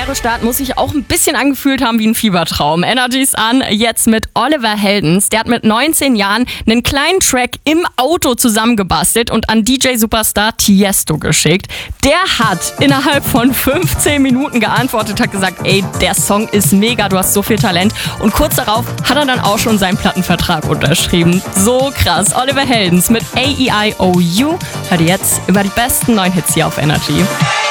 Karrierestart muss sich auch ein bisschen angefühlt haben wie ein Fiebertraum. Energy ist an, jetzt mit Oliver Heldens. Der hat mit 19 Jahren einen kleinen Track im Auto zusammengebastelt und an DJ-Superstar Tiesto geschickt. Der hat innerhalb von 15 Minuten geantwortet, hat gesagt, ey, der Song ist mega, du hast so viel Talent. Und kurz darauf hat er dann auch schon seinen Plattenvertrag unterschrieben. So krass. Oliver Heldens mit AEIOU. Hört ihr jetzt über die besten neuen Hits hier auf Energy.